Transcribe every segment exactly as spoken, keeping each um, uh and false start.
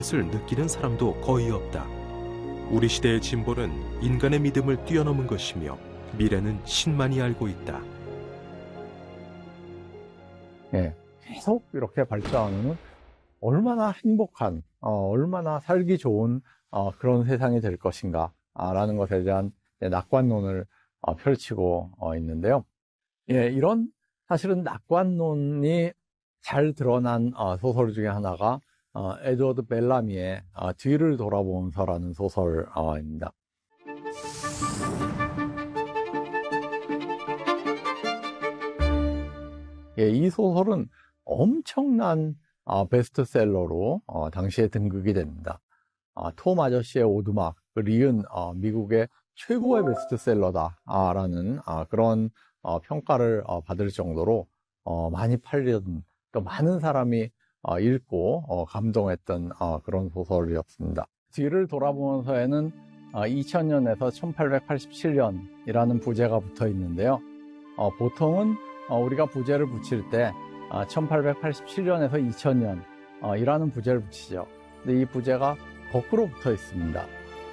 것을 느끼는 사람도 거의 없다. 우리 시대의 진보는 인간의 믿음을 뛰어넘은 것이며 미래는 신만이 알고 있다. 예, 계속 이렇게 발전하면 얼마나 행복한, 어, 얼마나 살기 좋은 어, 그런 세상이 될 것인가 아, 라는 것에 대한 낙관론을 어, 펼치고 어, 있는데요. 예, 이런 사실은 낙관론이 잘 드러난 어, 소설 중에 하나가 어, 에드워드 벨라미의 어, 뒤를 돌아보면서라는 소설입니다. 예, 이 소설은 엄청난 어, 베스트셀러로 어, 당시에 등극이 됩니다. 어, 톰 아저씨의 오두막을 이은 어, 미국의 최고의 베스트셀러다라는 어, 그런 어, 평가를 어, 받을 정도로 어, 많이 팔린, 또 많은 사람이 어, 읽고 어, 감동했던 어, 그런 소설이었습니다. 뒤를 돌아보면서에는 어, 이천 년에서 천팔백팔십칠 년이라는 부제가 붙어 있는데요. 어, 보통은 어, 우리가 부제를 붙일 때 어, 천팔백팔십칠 년에서 이천 년 어, 이라는 부제를 붙이죠. 근데 이 부제가 거꾸로 붙어 있습니다.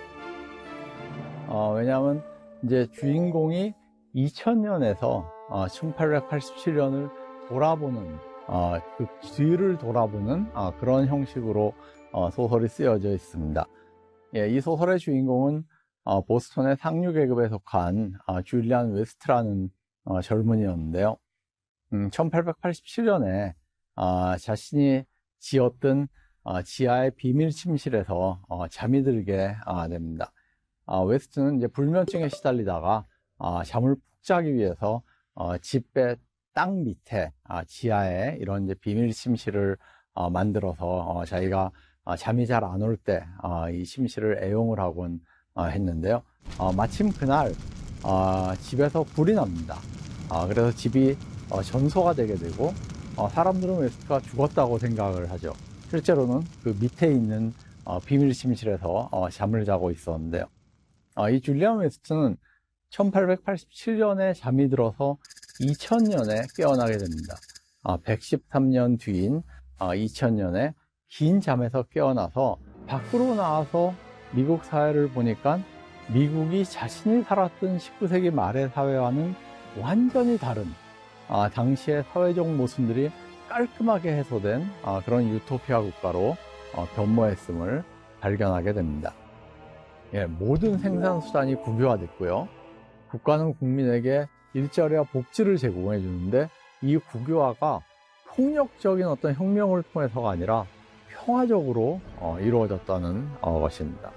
어, 왜냐하면 이제 주인공이 이천 년에서 어, 천팔백팔십칠 년을 돌아보는 어, 그 뒤를 돌아보는 어, 그런 형식으로 어, 소설이 쓰여져 있습니다. 예, 이 소설의 주인공은 어, 보스턴의 상류 계급에 속한 어, 줄리안 웨스트라는 어, 젊은이였는데요. 음, 천팔백팔십칠 년에 어, 자신이 지었던 어, 지하의 비밀 침실에서 어, 잠이 들게 어, 됩니다. 어, 웨스트는 이제 불면증에 시달리다가 어, 잠을 푹 자기 위해서 어, 집의 땅 밑에 어, 지하에 이런 이제 비밀 침실을 어, 만들어서 어, 자기가 어, 잠이 잘 안 올 때 어, 이 침실을 애용을 하곤 어, 했는데요. 어, 마침 그날 어, 집에서 불이 납니다. 어, 그래서 집이 어, 전소가 되게 되고 어, 사람들은 웨스트가 죽었다고 생각을 하죠. 실제로는 그 밑에 있는 어, 비밀 침실에서 어, 잠을 자고 있었는데요. 어, 이 줄리안 웨스트는 천팔백팔십칠 년에 잠이 들어서 이천 년에 깨어나게 됩니다. 어, 백십삼 년 뒤인 어, 이천 년에 긴 잠에서 깨어나서 밖으로 나와서 미국 사회를 보니까 미국이 자신이 살았던 십구 세기 말의 사회와는 완전히 다른 아, 당시의 사회적 모순들이 깔끔하게 해소된 아, 그런 유토피아 국가로 어, 변모했음을 발견하게 됩니다. 예, 모든 생산수단이 국유화됐고요. 국가는 국민에게 일자리와 복지를 제공해 주는데 이 국유화가 폭력적인 어떤 혁명을 통해서가 아니라 평화적으로 어, 이루어졌다는 어, 것입니다.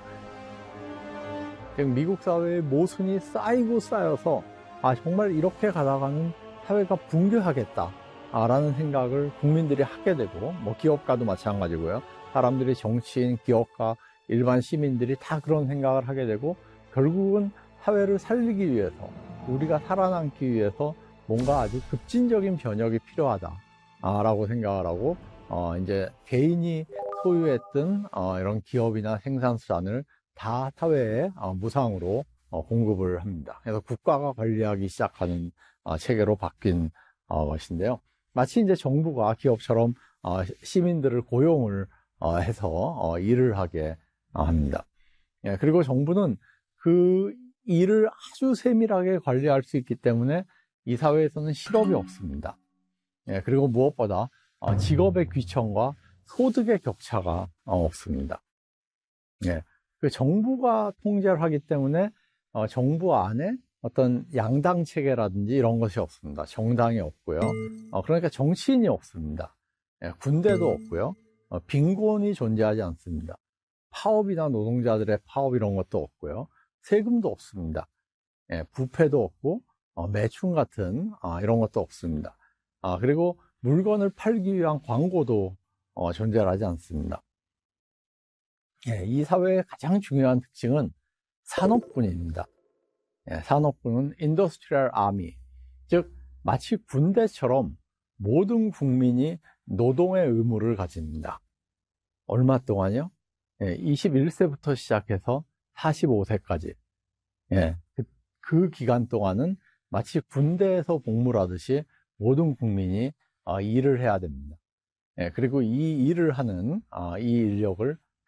미국 사회의 모순이 쌓이고 쌓여서 아, 정말 이렇게 가다가는 사회가 붕괴하겠다 라는 생각을 국민들이 하게 되고, 뭐 기업가도 마찬가지고요. 사람들이 정치인, 기업가, 일반 시민들이 다 그런 생각을 하게 되고, 결국은 사회를 살리기 위해서, 우리가 살아남기 위해서 뭔가 아주 급진적인 변혁이 필요하다 라고 생각을 하고, 어, 이제 개인이 소유했던 어, 이런 기업이나 생산수단을 다 사회에 어, 무상으로 어, 공급을 합니다. 그래서 국가가 관리하기 시작하는 어, 체계로 바뀐 어, 것인데요. 마치 이제 정부가 기업처럼 어, 시민들을 고용을 어, 해서 어, 일을 하게 어, 합니다. 예, 그리고 정부는 그 일을 아주 세밀하게 관리할 수 있기 때문에 이 사회에서는 실업이 없습니다. 예, 그리고 무엇보다 어, 직업의 귀천과 소득의 격차가 어, 없습니다. 예, 그 정부가 통제를 하기 때문에 어, 정부 안에 어떤 양당 체계라든지 이런 것이 없습니다. 정당이 없고요. 어, 그러니까 정치인이 없습니다. 예, 군대도 없고요. 어, 빈곤이 존재하지 않습니다. 파업이나 노동자들의 파업 이런 것도 없고요. 세금도 없습니다. 예, 부패도 없고 어, 매춘 같은 어, 이런 것도 없습니다. 아, 그리고 물건을 팔기 위한 광고도 어, 존재하지 않습니다. 예, 이 사회의 가장 중요한 특징은 산업군입니다. 예, 산업군은 인더스트리얼 아미, 즉 마치 군대처럼 모든 국민이 노동의 의무를 가집니다. 얼마 동안요? 예, 이십일 세부터 시작해서 사십오 세까지. 예, 그, 그 기간 동안은 마치 군대에서 복무하듯이 모든 국민이 어, 일을 해야 됩니다. 예, 그리고 이 일을 하는 어, 이 인력을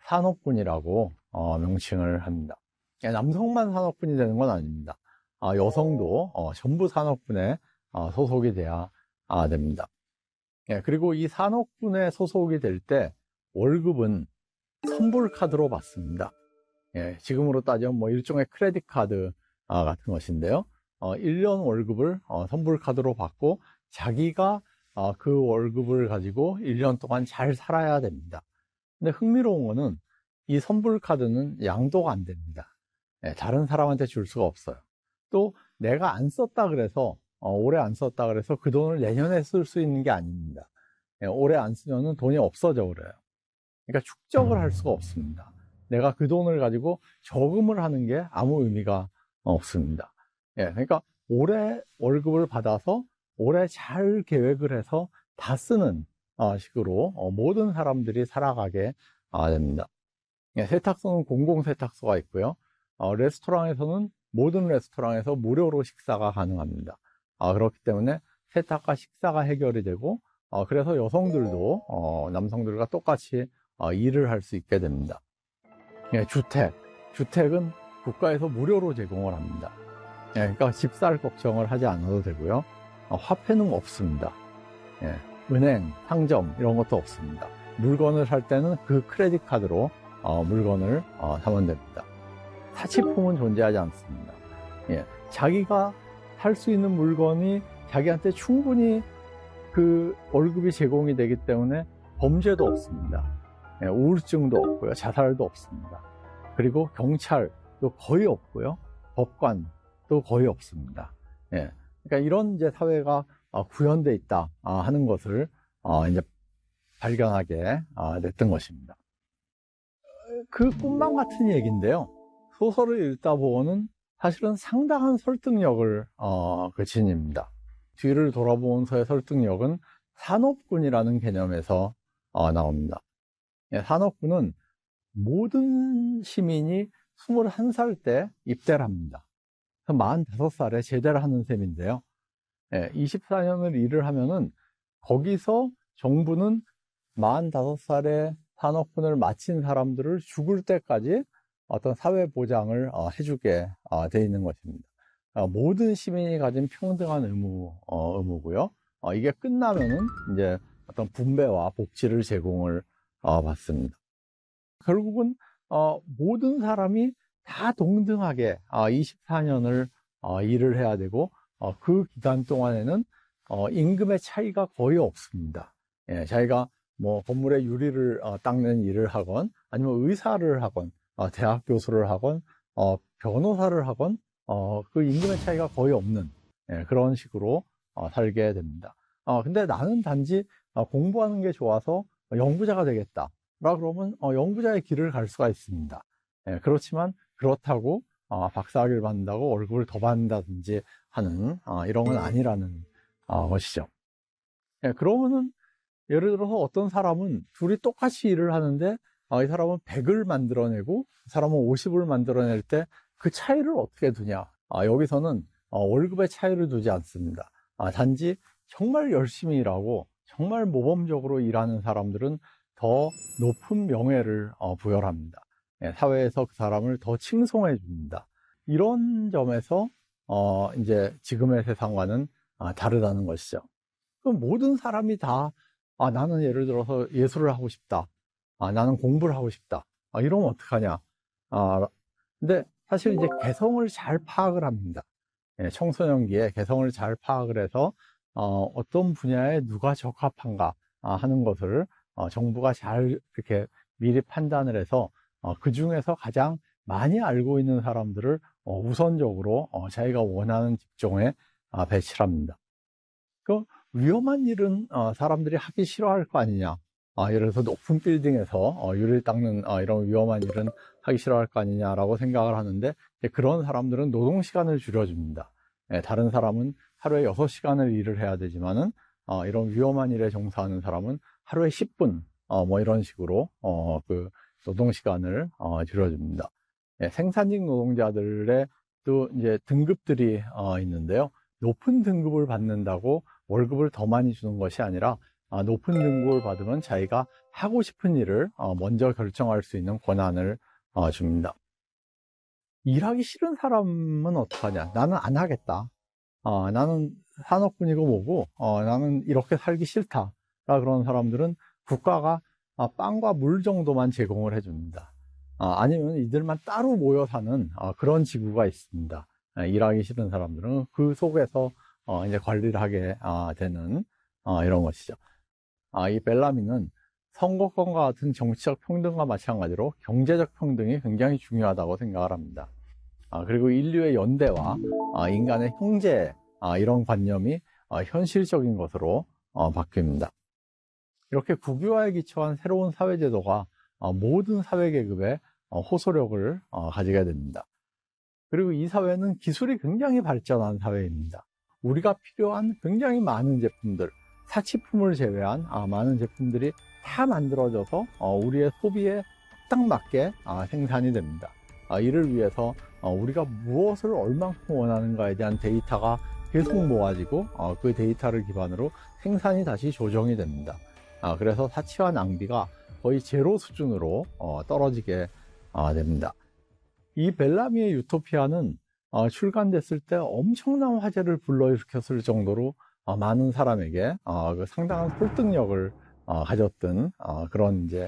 산업군이라고 어, 명칭을 합니다. 남성만 산업군이 되는 건 아닙니다. 아, 여성도 어, 전부 산업군에 어, 소속이 돼야 아, 됩니다. 예, 그리고 이 산업군에 소속이 될 때 월급은 선불카드로 받습니다. 예, 지금으로 따지면 뭐 일종의 크레딧 카드 아, 같은 것인데요. 어, 일 년 월급을 어, 선불카드로 받고 자기가 어, 그 월급을 가지고 일 년 동안 잘 살아야 됩니다. 근데 흥미로운 거는 이 선불카드는 양도가 안 됩니다. 예, 다른 사람한테 줄 수가 없어요. 또 내가 안 썼다 그래서 어, 올해 안 썼다 그래서 그 돈을 내년에 쓸 수 있는 게 아닙니다. 예, 올해 안 쓰면 돈이 없어져 버려요. 그러니까 축적을 할 수가 없습니다. 내가 그 돈을 가지고 저금을 하는 게 아무 의미가 없습니다. 예, 그러니까 올해 월급을 받아서 올해 잘 계획을 해서 다 쓰는 어, 식으로 어, 모든 사람들이 살아가게 어, 됩니다. 예, 세탁소는 공공세탁소가 있고요. 어, 레스토랑에서는 모든 레스토랑에서 무료로 식사가 가능합니다. 어, 그렇기 때문에 세탁과 식사가 해결이 되고 어, 그래서 여성들도 어, 남성들과 똑같이 어, 일을 할 수 있게 됩니다. 예, 주택, 주택은 국가에서 무료로 제공을 합니다. 예, 그러니까 집 살 걱정을 하지 않아도 되고요. 어, 화폐는 없습니다. 예, 은행, 상점 이런 것도 없습니다. 물건을 살 때는 그 크레딧 카드로 어, 물건을 어, 사면 됩니다. 사치품은 존재하지 않습니다. 예, 자기가 살 수 있는 물건이 자기한테 충분히 그 월급이 제공이 되기 때문에 범죄도 없습니다. 예, 우울증도 없고요. 자살도 없습니다. 그리고 경찰도 거의 없고요. 법관도 거의 없습니다. 예, 그러니까 이런 이제 사회가 어, 구현되어 있다 어, 하는 것을 어, 이제 발견하게 어, 됐던 것입니다. 그 꿈만 같은 얘기인데요. 소설을 읽다 보면은 사실은 상당한 설득력을 어, 그 지닙니다. 뒤를 돌아보면서의 설득력은 산업군이라는 개념에서 어, 나옵니다. 예, 산업군은 모든 시민이 스물한 살 때 입대를 합니다. 마흔다섯 살에 제대를 하는 셈인데요. 예, 이십사 년을 일을 하면은 거기서 정부는 마흔다섯 살에 산업군을 마친 사람들을 죽을 때까지 어떤 사회 보장을 어, 해주게 어, 돼 있는 것입니다. 어, 모든 시민이 가진 평등한 의무, 어, 의무고요. 어, 이게 끝나면은 이제 어떤 분배와 복지를 제공을 어, 받습니다. 결국은 어, 모든 사람이 다 동등하게 어, 이십사 년을 어, 일을 해야 되고 어, 그 기간 동안에는 어, 임금의 차이가 거의 없습니다. 예, 자기가 뭐 건물의 유리를 어, 닦는 일을 하건 아니면 의사를 하건 어, 대학 교수를 하건 어, 변호사를 하건 어, 그 임금의 차이가 거의 없는 예, 그런 식으로 어, 살게 됩니다. 어, 근데 나는 단지 어, 공부하는 게 좋아서 연구자가 되겠다. 라 그러면 어, 연구자의 길을 갈 수가 있습니다. 예, 그렇지만 그렇다고 어, 박사학위를 받는다고 월급을 더 받는다든지 하는 어, 이런 건 아니라는 어, 것이죠. 예, 그러면은 예를 들어서 어떤 사람은 둘이 똑같이 일을 하는데 어, 이 사람은 백을 만들어내고 이 사람은 오십을 만들어낼 때 그 차이를 어떻게 두냐. 아, 여기서는 어, 월급의 차이를 두지 않습니다. 아, 단지 정말 열심히 일하고 정말 모범적으로 일하는 사람들은 더 높은 명예를 어, 부여합니다. 예, 사회에서 그 사람을 더 칭송해 줍니다. 이런 점에서 어, 이제 지금의 세상과는 아, 다르다는 것이죠. 그럼 모든 사람이 다 아, 나는 예를 들어서 예술을 하고 싶다. 아, 나는 공부를 하고 싶다. 아, 이러면 어떡하냐. 아, 근데 사실 이제 개성을 잘 파악을 합니다. 예, 청소년기에 개성을 잘 파악을 해서 어, 어떤 분야에 누가 적합한가 아, 하는 것을 어, 정부가 잘 이렇게 미리 판단을 해서 어, 그 중에서 가장 많이 알고 있는 사람들을 어, 우선적으로 어, 자기가 원하는 직종에 어, 배치를 합니다. 그 위험한 일은 어, 사람들이 하기 싫어할 거 아니냐. 아, 예를 들어서 높은 빌딩에서 어, 유리를 닦는 어, 이런 위험한 일은 하기 싫어할 거 아니냐라고 생각을 하는데 그런 사람들은 노동 시간을 줄여줍니다. 예, 다른 사람은 하루에 여섯 시간을 일을 해야 되지만은 어, 이런 위험한 일에 종사하는 사람은 하루에 십 분 어, 뭐 이런 식으로 어, 그 노동 시간을 어, 줄여줍니다. 예, 생산직 노동자들의 또 이제 등급들이 어, 있는데요. 높은 등급을 받는다고 월급을 더 많이 주는 것이 아니라 아, 높은 등급을 받으면 자기가 하고 싶은 일을 어, 먼저 결정할 수 있는 권한을 어, 줍니다. 일하기 싫은 사람은 어떡하냐? 나는 안 하겠다. 어, 나는 산업군이고 뭐고 어, 나는 이렇게 살기 싫다. 라 그런 사람들은 국가가 어, 빵과 물 정도만 제공을 해줍니다. 어, 아니면 이들만 따로 모여 사는 어, 그런 지구가 있습니다. 어, 일하기 싫은 사람들은 그 속에서 어, 이제 관리를 하게 어, 되는 어, 이런 것이죠. 아, 이 벨라미는 선거권과 같은 정치적 평등과 마찬가지로 경제적 평등이 굉장히 중요하다고 생각을 합니다. 아, 그리고 인류의 연대와 아, 인간의 형제 아, 이런 관념이 아, 현실적인 것으로 어, 바뀝니다. 이렇게 국유화에 기초한 새로운 사회제도가 어, 모든 사회계급에 어, 호소력을 어, 가지게 됩니다. 그리고 이 사회는 기술이 굉장히 발전한 사회입니다. 우리가 필요한 굉장히 많은 제품들, 사치품을 제외한 아, 많은 제품들이 다 만들어져서 어, 우리의 소비에 딱 맞게 아, 생산이 됩니다. 아, 이를 위해서 어, 우리가 무엇을 얼만큼 원하는가에 대한 데이터가 계속 모아지고 어, 그 데이터를 기반으로 생산이 다시 조정이 됩니다. 아, 그래서 사치와 낭비가 거의 제로 수준으로 어, 떨어지게 어, 됩니다. 이 벨라미의 유토피아는 어, 출간됐을 때 엄청난 화제를 불러일으켰을 정도로 어, 많은 사람에게 어, 그 상당한 설득력을 어, 가졌던 어, 그런 이제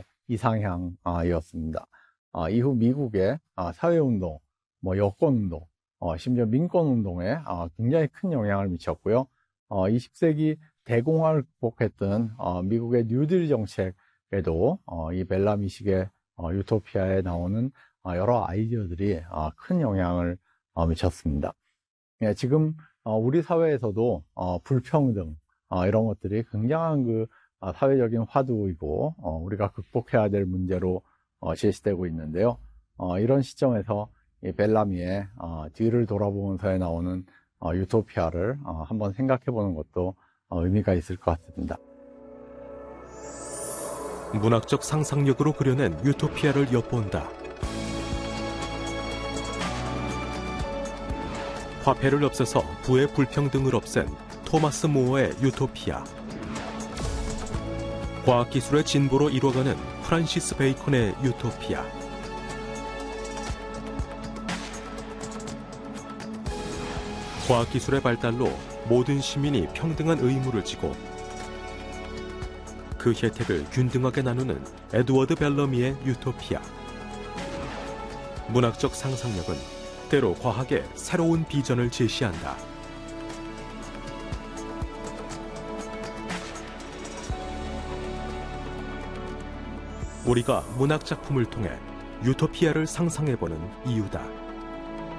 이상향이었습니다. 어, 이후 미국의 어, 사회운동, 뭐 여권운동, 어, 심지어 민권운동에 어, 굉장히 큰 영향을 미쳤고요. 어, 이십 세기 대공황을 극복했던 어, 미국의 뉴딜 정책에도 어, 이 벨라미식의 어, 유토피아에 나오는 어, 여러 아이디어들이 어, 큰 영향을 어, 미쳤습니다. 예, 지금 어, 우리 사회에서도 어, 불평등 어, 이런 것들이 굉장한 그 어, 사회적인 화두이고 어, 우리가 극복해야 될 문제로 어, 제시되고 있는데요. 어, 이런 시점에서 이 벨라미의 어, 뒤를 돌아보면서에 나오는 어, 유토피아를 어, 한번 생각해 보는 것도 어, 의미가 있을 것 같습니다. 문학적 상상력으로 그려낸 유토피아를 엿본다. 화폐를 없애서 부의 불평등을 없앤 토마스 모어의 유토피아. 과학기술의 진보로 이뤄가는 프란시스 베이컨의 유토피아. 과학기술의 발달로 모든 시민이 평등한 의무를 지고 그 혜택을 균등하게 나누는 에드워드 벨러미의 유토피아. 문학적 상상력은 때로 과학의 새로운 비전을 제시한다. 우리가 문학 작품을 통해 유토피아를 상상해보는 이유다.